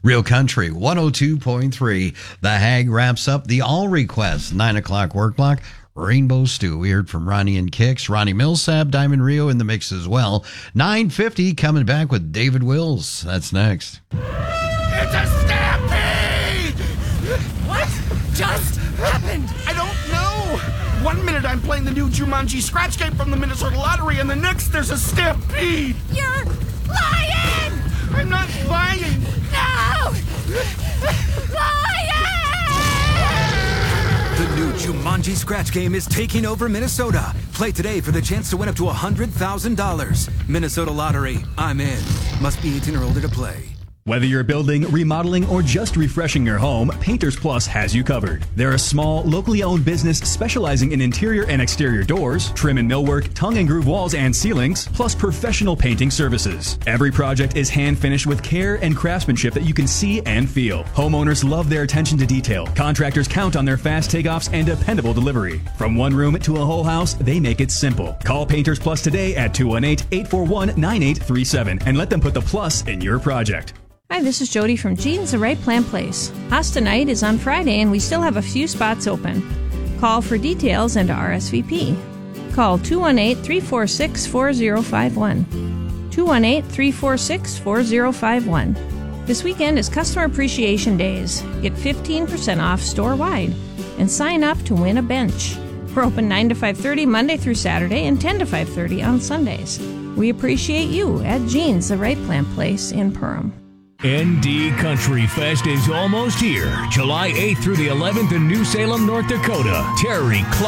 Real Country 102.3. The Hag wraps up the All Requests 9 o'clock work block. Rainbow Stew. We heard from Ronnie and Kicks. Ronnie Millsap, Diamond Rio in the mix as well. 9:50 coming back with David Wills. That's next. It's a stampede! What just happened? I don't know. 1 minute I'm playing the new Jumanji scratch game from the Minnesota Lottery, and the next there's a stampede. You're lying! I'm not lying. No! Lying! The new Jumanji scratch game is taking over Minnesota. Play today for the chance to win up to $100,000. Minnesota Lottery. I'm in. Must be 18 or older to play. Whether you're building, remodeling, or just refreshing your home, Painters Plus has you covered. They're a small, locally owned business specializing in interior and exterior doors, trim and millwork, tongue and groove walls and ceilings, plus professional painting services. Every project is hand finished with care and craftsmanship that you can see and feel. Homeowners love their attention to detail. Contractors count on their fast takeoffs and dependable delivery. From one room to a whole house, they make it simple. Call Painters Plus today at 218-841-9837 and let them put the plus in your project. Hi, this is Jody from Jean's The Right Plant Place. Hosta night is on Friday and we still have a few spots open. Call for details and to RSVP. Call 218-346-4051. 218-346-4051. This weekend is Customer Appreciation Days. Get 15% off store-wide and sign up to win a bench. We're open 9 to 5:30 Monday through Saturday and 10 to 5:30 on Sundays. We appreciate you at Jean's The Right Plant Place in Perham. ND Country Fest is almost here. July 8th through the 11th in New Salem, North Dakota. Terry Clark